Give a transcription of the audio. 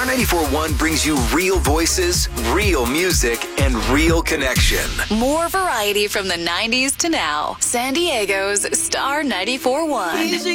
94.1 brings you real voices, real music, and real connection. More variety from the 90s to now. San Diego's Star 94.1.